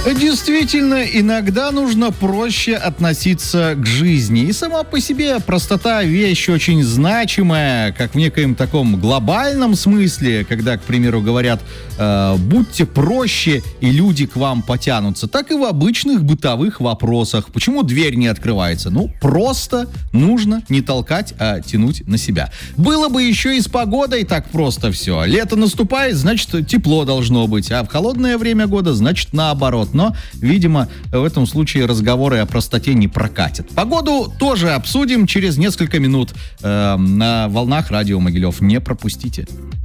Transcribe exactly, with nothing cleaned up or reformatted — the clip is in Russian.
Действительно, иногда нужно проще относиться к жизни. И сама по себе простота — вещь очень значимая, как в некоем таком глобальном смысле, когда, к примеру, говорят э, «будьте проще, и люди к вам потянутся», так и в обычных бытовых вопросах. Почему дверь не открывается? Ну, просто нужно не толкать, а тянуть на себя. Было бы еще и с погодой так просто все. Лето наступает, значит, тепло должно быть, а в холодное время года, значит, наоборот. Но, видимо, в этом случае разговоры о простоте не прокатят. Погоду тоже обсудим через несколько минут э, на волнах радио Могилев. Не пропустите.